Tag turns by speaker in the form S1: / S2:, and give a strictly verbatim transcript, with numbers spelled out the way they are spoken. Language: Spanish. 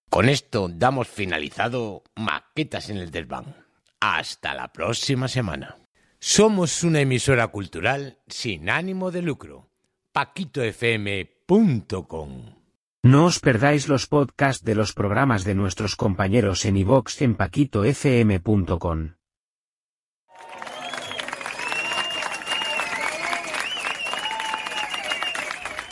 S1: Con esto damos finalizado Maquetas en el Desván. Hasta la próxima semana. Somos una emisora cultural sin ánimo de lucro. paquito f m punto com.
S2: No os perdáis los podcasts de los programas de nuestros compañeros en iVoox en paquito f m punto com.